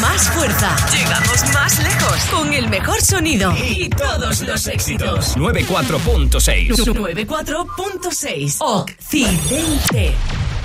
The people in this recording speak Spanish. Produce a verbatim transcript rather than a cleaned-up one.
más fuerza. Llegamos más lejos. Con el mejor sonido. Y todos los éxitos. noventa y cuatro punto seis. noventa y cuatro punto seis. Occidente.